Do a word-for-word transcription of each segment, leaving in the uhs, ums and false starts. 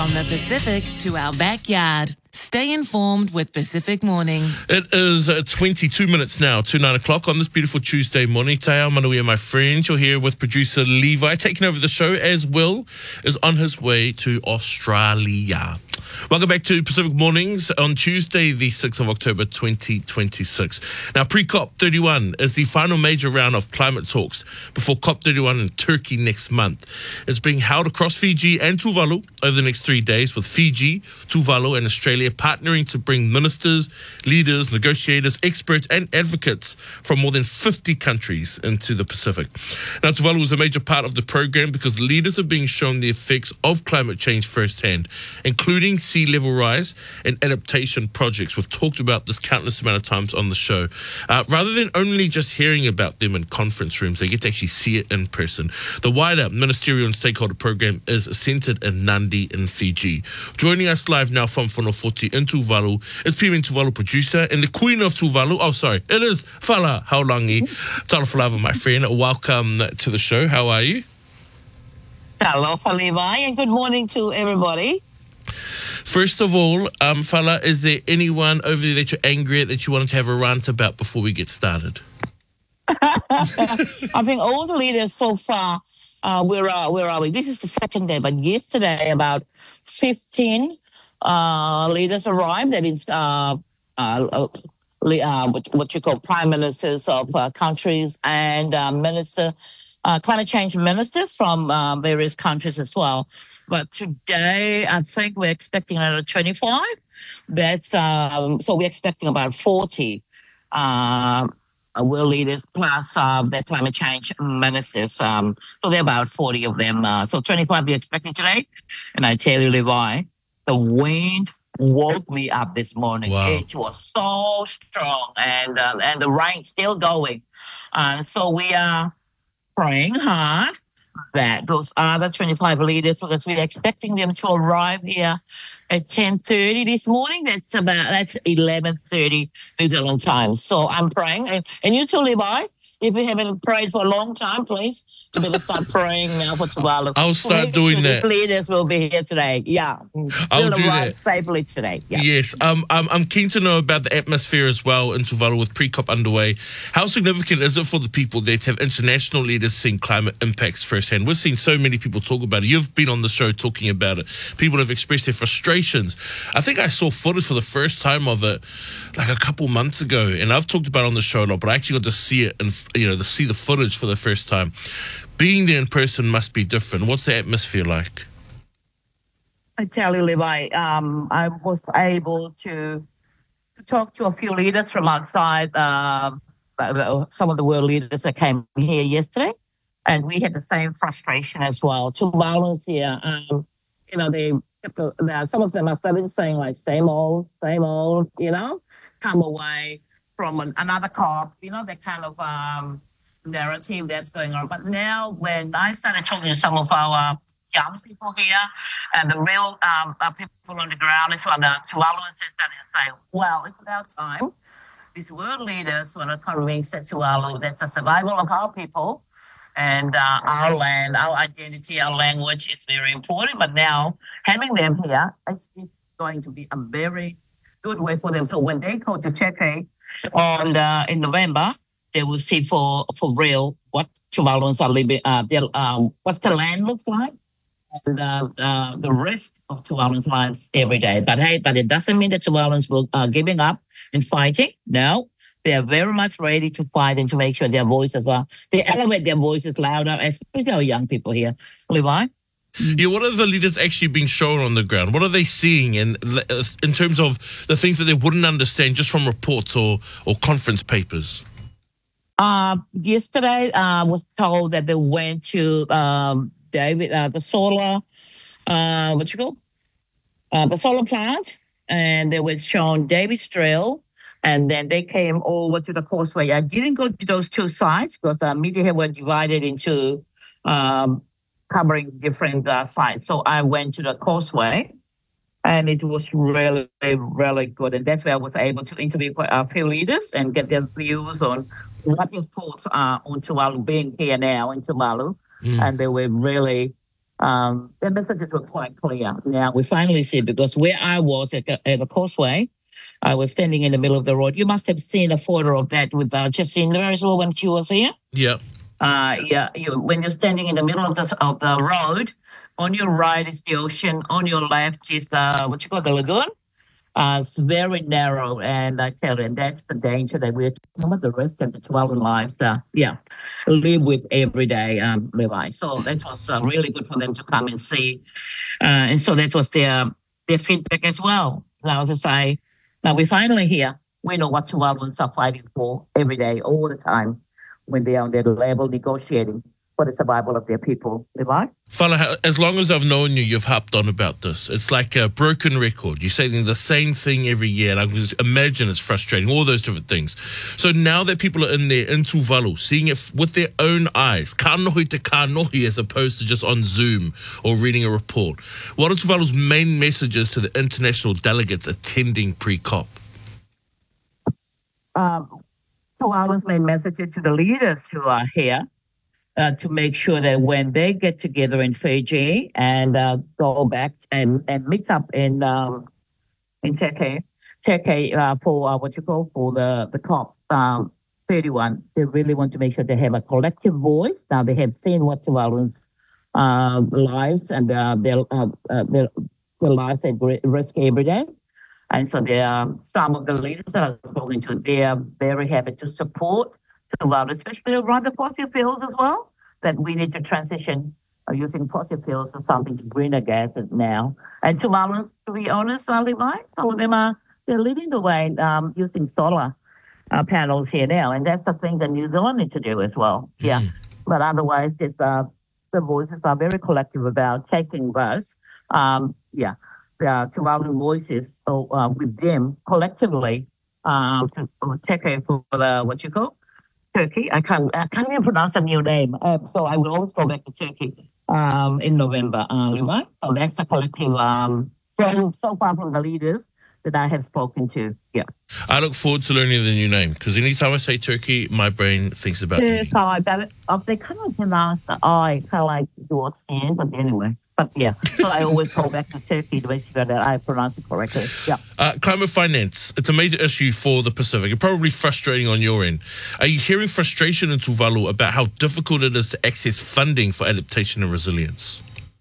From the Pacific to our backyard. Stay informed with Pacific Mornings. It is uh, twenty-two minutes now to nine o'clock on this beautiful Tuesday morning. Te ao manuia, my friends. You're here with producer Levi, taking over the show as Will is on his way to Australia. Welcome back to Pacific Mornings on Tuesday, the sixth of October, twenty twenty-six. Now, pre-COP thirty-one is the final major round of climate talks before COP thirty-one in Turkey next month. It's being held across Fiji and Tuvalu over the next three days, with Fiji, Tuvalu and Australia partnering to bring ministers, leaders, negotiators, experts and advocates from more than fifty countries into the Pacific. Now, Tuvalu is a major part of the program because leaders are being shown the effects of climate change firsthand, including sea level rise and adaptation projects. We've talked about this countless amount of times on the show. Uh, rather than only just hearing about them in conference rooms, they get to actually see it in person. The wider ministerial and stakeholder program is centred in Nadi in Fiji. Joining us live now from Whanawhoti in Tuvalu is P M Tuvalu producer and the Queen of Tuvalu. Oh, sorry, it is Fala Haulangi. Talafalava, my friend. Welcome to the show. How are you? Hello, Levi, and good morning to everybody. First of all, um, Fala, is there anyone over there that you're angry at that you wanted to have a rant about before we get started? I think all the leaders so far, uh, where are where are we? This is the second day, but yesterday about fifteen uh, leaders arrived. That is uh, uh, uh, what, what you call prime ministers of uh, countries and uh, minister, uh, climate change ministers from uh, various countries as well. But today, I think we're expecting another twenty-five. That's um, so we're expecting about forty uh, world leaders plus uh, the climate change ministers. Um, so there are about forty of them. Uh, so twenty-five we're expecting today. And I tell you, Levi, the wind woke me up this morning. Wow. It was so strong, and uh, and the rain still going. Uh, so we are praying hard that those other twenty-five leaders, because we're expecting them to arrive here at ten thirty this morning. That's about, that's eleven thirty New Zealand time. So I'm praying. And, and you too, Levi, if you haven't prayed for a long time, please, you better start praying now for Tuvalu. I'll start Maybe doing these that. leaders will be here today. Yeah. I'll They'll do arrive that. safely today. Yeah. Yes, um, I'm, I'm keen to know about the atmosphere as well in Tuvalu with pre-COP underway. How significant is it for the people there to have international leaders seeing climate impacts firsthand? We've seen so many people talk about it. You've been on the show talking about it. People have expressed their frustrations. I think I saw footage for the first time of it like a couple months ago, and I've talked about it on the show a lot, but I actually got to see it and, you know, to see the footage for the first time. Being there in person must be different. What's the atmosphere like? I tell you, Levi, um, I was able to, to talk to a few leaders from outside, uh, some of the world leaders that came here yesterday, and we had the same frustration as well. Two violence here, um, you know, they some of them are starting saying like same old, same old, you know, come away from an, another COP, you know, that kind of um, narrative that's going on. But now when I started talking to some of our young people here and the real um, uh, people on the ground, as well, the Tuvaluans started to say, well, it's about time these world leaders want to convince that Tuvalu that's a survival of our people and uh, our land, our identity, our language is very important. But now having them here is going to be a very good way for them. So when they go to Turkey on uh, in November, they will see for for real what Tuvaluans are living, uh, um, what the land looks like, and uh, uh, the risk of Tuvaluans' lives every day. But hey, but it doesn't mean that Tuvaluans will uh, giving up and fighting. No, they are very much ready to fight and to make sure their voices are, they elevate their voices louder, especially our young people here. Levi? Yeah, what are the leaders actually being shown on the ground? What are they seeing in in terms of the things that they wouldn't understand just from reports or, or conference papers? Uh, yesterday, I uh, was told that they went to um, David, uh, the solar, uh, what you call, uh, the solar plant, and they were shown David's Trail, and then they came over to the Causeway. I didn't go to those two sites because the media here were divided into um, covering different uh, sites. So I went to the Causeway, and it was really, really good. And that's where I was able to interview a few leaders and get their views on what his thoughts are on Tuvalu being here now in Tuvalu. Mm. And they were really Um, the messages were quite clear. Now we finally see, because where I was at the, at the causeway, I was standing in the middle of the road. You must have seen a photo of that with uh, Jacinda as well when she was here. Yeah. Uh, yeah, you, when you're standing in the middle of the of the road, on your right is the ocean, on your left is the what you call the lagoon. Uh, it's very narrow, and I tell you, that's the danger that we're some of the rest of the Tuvalu lives, uh, yeah, live with every day, um, Levi. So that was uh, really good for them to come and see, uh, and so that was their their feedback as well. Now to say, now we're finally here. We know what Tuvaluans are fighting for every day, all the time, when they are on their level negotiating for the survival of their people, Levi. Fala, as long as I've known you, you've harped on about this. It's like a broken record. You're saying the same thing every year, and I can just imagine it's frustrating, all those different things. So now that people are in there, in Tuvalu, seeing it with their own eyes, ka nohi te ka nohi, as opposed to just on Zoom or reading a report, what are Tuvalu's main messages to the international delegates attending pre-COP? Um, Tuvalu's main message to the leaders who are here, Uh, to make sure that when they get together in Fiji and uh, go back and, and meet up in um, in Turkey, Turkey uh, for uh, what you call for the the COP um, thirty-one, they really want to make sure they have a collective voice. Now they have seen what Tuvalu's uh, lives and uh, their, uh, uh, their their lives at risk every day, and so there are some of the leaders that are talking to. They are very happy to support Tuvalu, especially around the fossil fuels as well, that we need to transition uh, using fossil fuels to something to greener gases now. And Tuvalu, to be honest, uh, Levi, some of them are they're leading the way um, using solar uh, panels here now, and that's the thing that New Zealand need to do as well. Mm. Yeah, but otherwise, it's, uh, the voices are very collective about taking votes. Um, yeah, the Tuvalu voices uh, uh, with them collectively uh, to take it for the what you call. Turkey. I can't, I can't even pronounce a new name. Uh, so I will always go back to Turkey um, in November. Uh, right? So that's the collective um, from so far from the leaders that I have spoken to. Yeah. I look forward to learning the new name, because anytime I say Turkey, my brain thinks about it. So I bet oh, they kind of pronounce the I, kind of like towards the end, but anyway. But yeah, so I always go back to Turkey to make sure that I pronounce it correctly. Yeah. Uh, climate finance, it's a major issue for the Pacific and probably frustrating on your end. Are you hearing frustration in Tuvalu about how difficult it is to access funding for adaptation and resilience?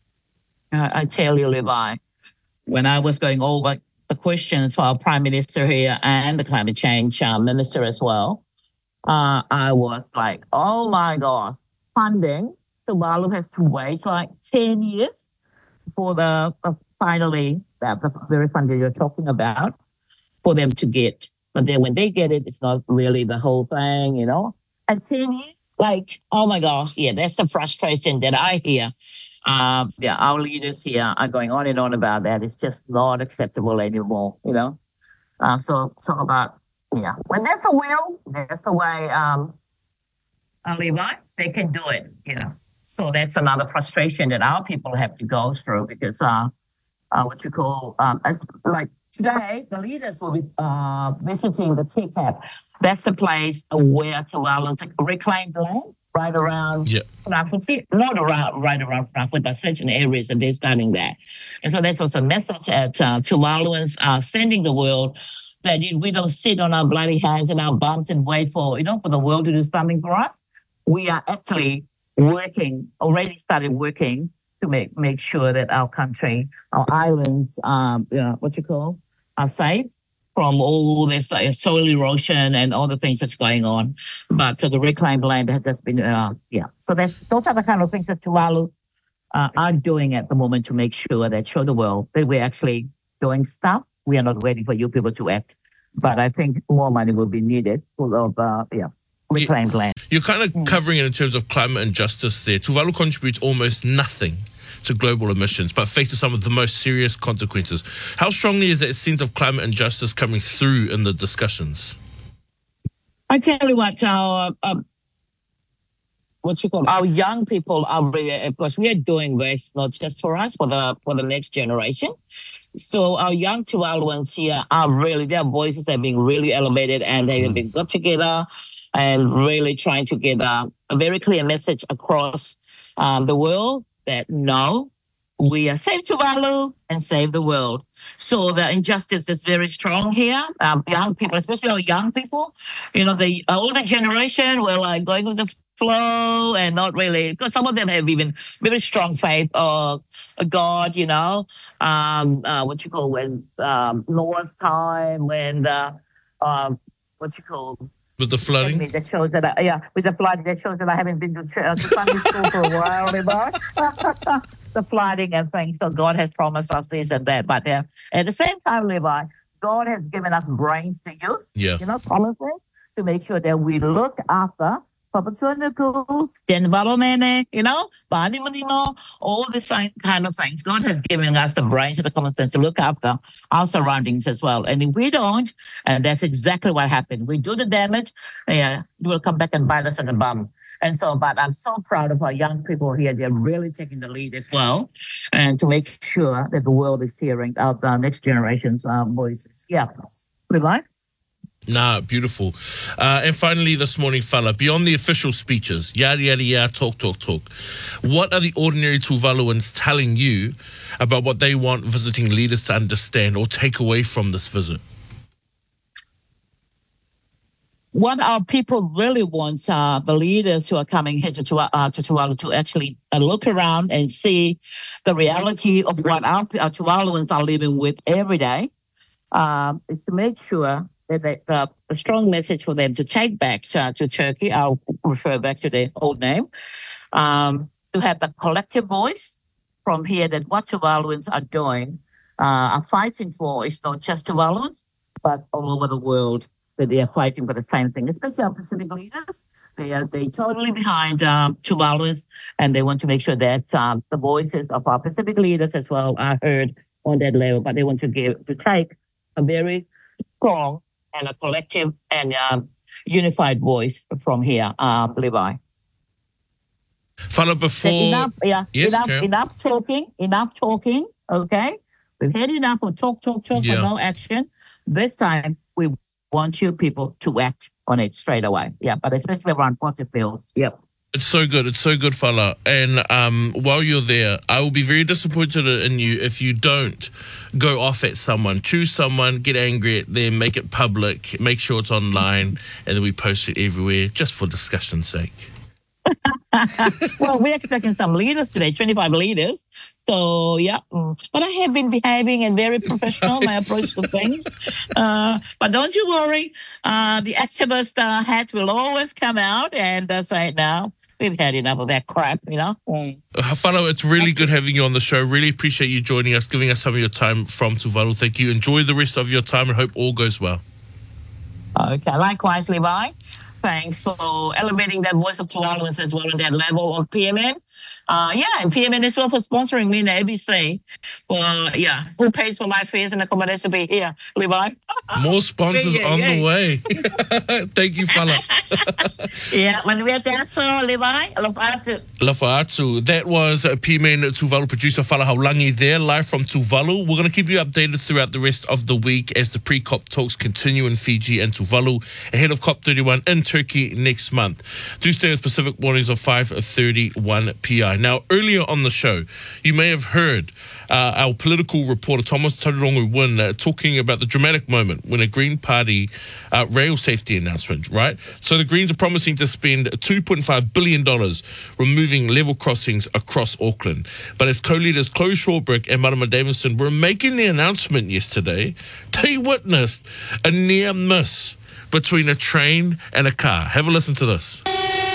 Uh, I tell you, Levi, when I was going over the questions for our Prime Minister here and the Climate Change uh, Minister as well, uh, I was like, oh my gosh, funding, Tuvalu has to wait like ten years for the uh, finally uh, the very funding you're talking about for them to get. But then when they get it, it's not really the whole thing, you know. And ten years, like, oh my gosh, yeah, that's the frustration that I hear. Uh, yeah, our leaders here are going on and on about that. It's just not acceptable anymore, you know. Uh, so talk about, yeah, when there's a will, there's a way. Um, uh, Levi, they can do it, you know. So that's another frustration that our people have to go through because, uh, uh, what you call, um, as, like today, the leaders will be uh, visiting the T CAP. That's the place where Tuvalu reclaimed land right around yeah. Funafuti, not around, right around Funafuti, but certain areas, and they're starting that. And so that was a message that uh, Tuvaluans are sending the world that we don't sit on our bloody hands and our bums and wait for, you know, for the world to do something for us. We are actually working, already started working to make, make sure that our country, our islands, um, you know, what you call, are safe from all this uh, soil erosion and all the things that's going on. But uh, the reclaimed land has just been, uh, yeah. So that's those are the kind of things that Tuvalu uh, are doing at the moment to make sure that show the world that we're actually doing stuff. We are not waiting for you people to act. But I think more money will be needed full of, uh, yeah. reclaimed land. You're kind of covering it in terms of climate and justice there. Tuvalu contributes almost nothing to global emissions, but faces some of the most serious consequences. How strongly is that sense of climate and justice coming through in the discussions? I tell you what, our, uh, what you call it? Our young people are really, of course, we are doing this not just for us, for the for the next generation. So our young Tuvaluans here are really, their voices are being really elevated and they have been got together and really trying to get a, a very clear message across um, the world that no, we are save Tuvalu and save the world. So the injustice is very strong here. Um, young people, especially our young people, you know, the older generation were like going with the flow and not really, because some of them have even very strong faith of God, you know, um, uh, what you call when um, Noah's time, when the, um, what you call, With the flooding? that shows that, I, yeah, with the flooding, that shows that I haven't been to, ch- uh, to Sunday school for a while, you know? The flooding and things. So God has promised us this and that. But uh, at the same time, Levi, God has given us brains to use, Yeah. you know, policies to make sure that we look after Papatuanaku, Denvalomene, you know, Bani Manino, all these kind of things. God has given us the brains and the common sense to look after our surroundings as well. And if we don't, and that's exactly what happened. We do the damage, yeah, it will come back and bite us in the bum. And so, but I'm so proud of our young people here. They're really taking the lead as well, and to make sure that the world is hearing out the next generation's uh, voices. Yeah. Levi? Nah, beautiful. Uh, and finally this morning, fella, beyond the official speeches, yada, yada, yada, talk, talk, talk, what are the ordinary Tuvaluans telling you about what they want visiting leaders to understand or take away from this visit? What our people really want uh, the leaders who are coming here to, uh, to Tuvalu to actually uh, look around and see the reality of what our, our Tuvaluans are living with every day, um, is to make sure that they, uh, a strong message for them to take back to, to Turkey. I'll refer back to their old name, um, to have the collective voice from here that what Tuvaluans are doing, uh, are fighting for is not just Tuvaluans, but all over the world. That they are fighting for the same thing, especially our Pacific leaders. They are they totally behind um, Tuvaluans, and they want to make sure that um, the voices of our Pacific leaders as well are heard on that level. But they want to give to take a very strong and a collective and um, unified voice from here, uh, Levi. Follow before. Enough, yeah, Yes, enough, Karen. enough talking, enough talking. Okay, we've had enough of talk, talk, talk, Yeah. and no action. This time we want you people to act on it straight away. Yeah, but especially around fossil fuels. Yep. It's so good. It's so good, fella. And um, while you're there, I will be very disappointed in you if you don't go off at someone. Choose someone, get angry at them, make it public, make sure it's online, and then we post it everywhere just for discussion's sake. Well, we're expecting some leaders today, twenty-five leaders. So, yeah. Mm. But I have been behaving and very professional, my approach to things. Uh, but don't you worry. Uh, the activist uh, hat will always come out and uh, say, no, we've had enough of that crap, you know. Mm. Uh, Fano, it's really good having you on the show. Really appreciate you joining us, giving us some of your time from Tuvalu. Thank you. Enjoy the rest of your time and hope all goes well. Okay. Likewise, Levi. Thanks for elevating that voice of Tuvaluans as well on that level of P M N. Uh, yeah, and P M N as well for sponsoring me in the A B C. Well, yeah, who pays for my fees and accommodation to be here, Levi? More sponsors Yeah, yeah, on yeah. the way. Thank you, fella. Yeah, when we're there, so Levi, Lofatu. Lafa'atu. That was uh, P M N Tuvalu producer Fala Haulangi there, live from Tuvalu. We're going to keep you updated throughout the rest of the week as the pre-COP talks continue in Fiji and Tuvalu, ahead of COP thirty-one in Turkey next month. Do stay with Pacific Mornings of five thirty-one P I. Now, earlier on the show, you may have heard uh, our political reporter Thomas Tauranga Win uh, talking about the dramatic moment when a Green Party uh, rail safety announcement, right? So the Greens are promising to spend two point five billion dollars removing level crossings across Auckland. But as co-leaders Chloe Shawbrick and Marama Davidson were making the announcement yesterday, they witnessed a near miss between a train and a car. Have a listen to this.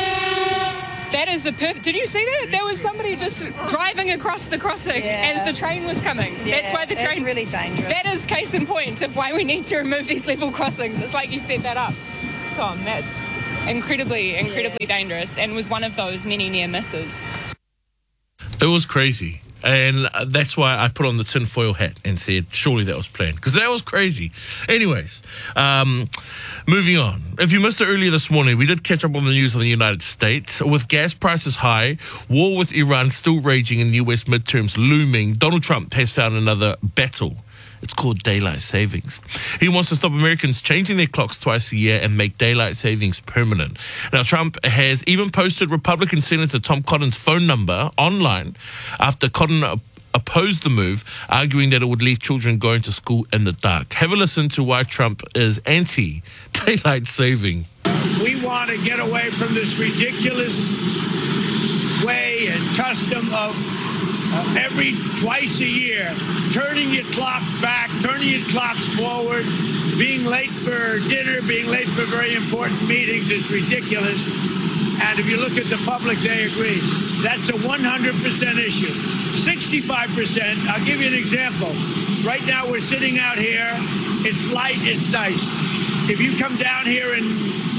That is a perfect. Did you see that? There was somebody just driving across the crossing Yeah. as the train was coming. Yeah, That's why the train. It's really dangerous. That is case in point of why we need to remove these level crossings. It's like you set that up, Tom. That's incredibly, incredibly dangerous, and was one of those many near misses. It was crazy. And uh, that's why I put on the tinfoil hat and said, surely that was planned. Because that was crazy. Anyways, um, moving on. If you missed it earlier this morning, we did catch up on the news on the United States. With gas prices high, war with Iran still raging, and U S midterms looming, Donald Trump has found another battle It's called daylight savings. He wants to stop Americans changing their clocks twice a year and make daylight savings permanent. Now, Trump has even posted Republican Senator Tom Cotton's phone number online after Cotton opposed the move, arguing that it would leave children going to school in the dark. Have a listen to why Trump is anti-daylight saving. We want to get away from this ridiculous way and custom of uh, every twice a year turning your clocks back, turning your clocks forward, being late for dinner, being late for very important meetings. It's ridiculous. And if you look at the public, they agree. That's a one hundred percent issue. sixty-five percent, I'll give you an example. Right now we're sitting out here. It's light, it's nice. If you come down here in,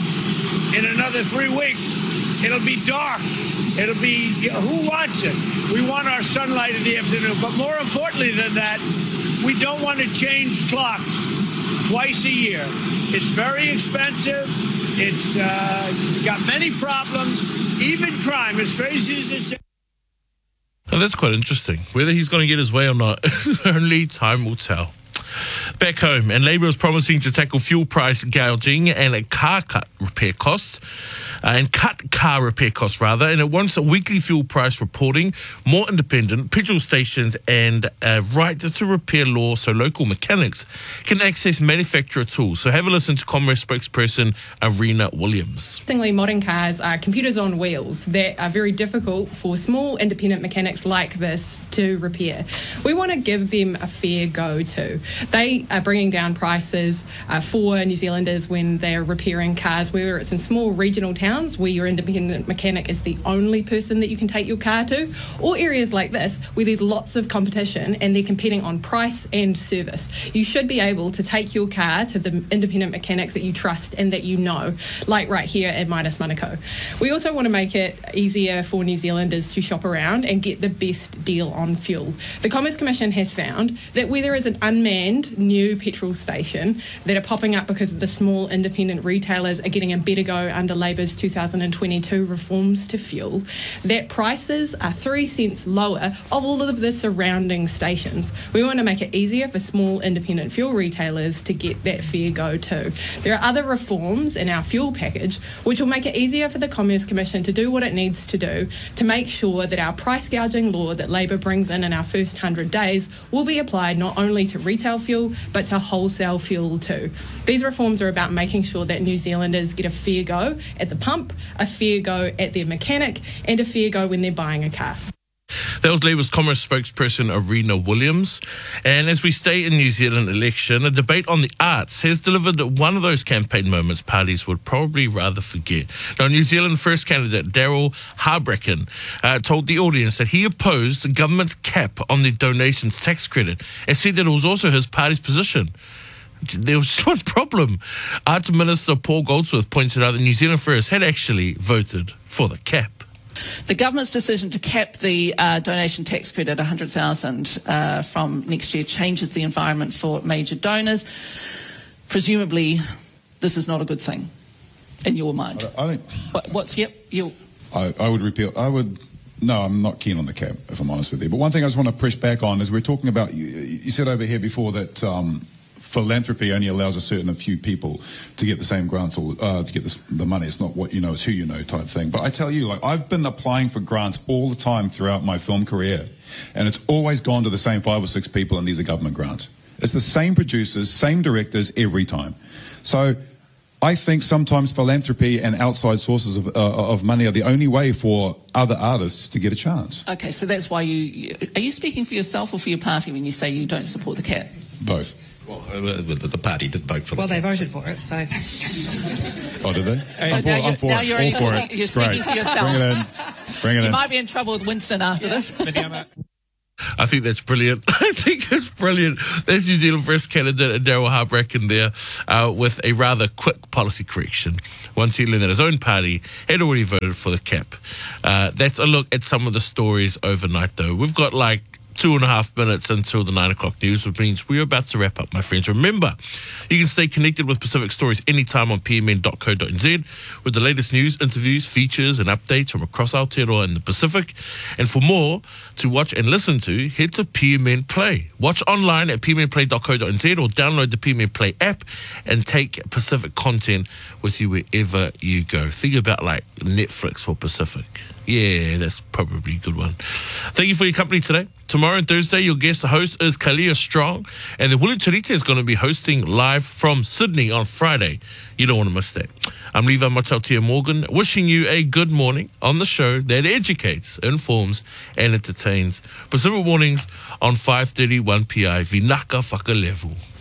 in another three weeks, it'll be dark. It'll be, who wants it? We want our sunlight in the afternoon. But more importantly than that, we don't want to change clocks twice a year. It's very expensive. It's uh, got many problems, even crime, as crazy as it is. Now, that's quite interesting. Whether he's going to get his way or not, only time will tell. Back home, and Labour is promising to tackle fuel price gouging and car cut repair costs, uh, and cut car repair costs rather, and it wants a weekly fuel price reporting, more independent petrol stations, and a right to repair law so local mechanics can access manufacturer tools. So have a listen to Commerce spokesperson Arena Williams. Interestingly, modern cars are computers on wheels that are very difficult for small independent mechanics like this to repair. We want to give them a fair go too. They are bringing down prices uh, for New Zealanders when they are repairing cars, whether it's in small regional towns where your independent mechanic is the only person that you can take your car to, or areas like this where there's lots of competition and they're competing on price and service. You should be able to take your car to the independent mechanic that you trust and that you know, like right here at Midas Manukau. We also want to make it easier for New Zealanders to shop around and get the best deal on fuel. The Commerce Commission has found that where there is an unmanned new petrol station that are popping up because the small independent retailers are getting a better go under Labour's two thousand twenty-two reforms to fuel, that prices are three cents lower of all of the surrounding stations. We want to make it easier for small independent fuel retailers to get that fair go too. There are other reforms in our fuel package which will make it easier for the Commerce Commission to do what it needs to do to make sure that our price gouging law that Labour brings in in our first one hundred days will be applied not only to retail fuel but to wholesale fuel too. These reforms are about making sure that New Zealanders get a fair go at the pump, a fair go at their mechanic, and a fair go when they're buying a car. That was Labour's Commerce spokesperson Arena Williams. And as we stay in New Zealand election, a debate on the arts has delivered one of those campaign moments parties would probably rather forget. Now, New Zealand First candidate Daryl Harbracken uh, told the audience that he opposed the government's cap on the donations tax credit and said that it was also his party's position. There was just one problem. Arts Minister Paul Goldsworth pointed out that New Zealand First had actually voted for the cap. The government's decision to cap the uh, donation tax credit at one hundred thousand dollars uh, from next year changes the environment for major donors. Presumably, this is not a good thing in your mind. I think. What, what's yep? You. I, I would repeal. I would. No, I'm not keen on the cap, if I'm honest with you. But one thing I just want to push back on is we're talking about. You, you said over here before that. Um, Philanthropy only allows a certain few people to get the same grants or uh, to get this, the money. It's not what you know, it's who you know type thing. But I tell you, like I've been applying for grants all the time throughout my film career, and it's always gone to the same five or six people, and these are government grants. It's the same producers, same directors every time. So I think sometimes philanthropy and outside sources of, uh, of money are the only way for other artists to get a chance. Okay, so that's why you... Are you speaking for yourself or for your party when you say you don't support the cap? Both. Well, uh, the, the party did vote for well, the they cap, voted so. for it, so... Oh, did they? So I'm for, now I'm for now it. You're All only for speaking, it. you're speaking for yourself. Bring it in. Bring it you in. might be in trouble with Winston after this. I think that's brilliant. I think it's brilliant. There's New Zealand First candidate Daryl Harbracken there uh, with a rather quick policy correction. Once he learned that his own party had already voted for the cap. Uh, that's a look at some of the stories overnight, though. We've got like two and a half minutes until the nine o'clock news, which means we're about to wrap up, my friends. Remember, you can stay connected with Pacific Stories anytime on p m n dot co dot n z with the latest news, interviews, features, and updates from across Aotearoa and the Pacific. And for more to watch and listen to, head to P M N Play. Watch online at p m n play dot co dot n z or download the P M N Play app and take Pacific content with you wherever you go. Think about like Netflix for Pacific. Yeah, that's probably a good one. Thank you for your company today. Tomorrow and Thursday, your guest host is Kalia Strong, and the Willie Charite is going to be hosting live from Sydney on Friday. You don't want to miss that. I'm Levi Matautia Morgan, wishing you a good morning on the show that educates, informs, and entertains. Pacific Mornings on five thirty-one P I, Vinaka Whakalevu.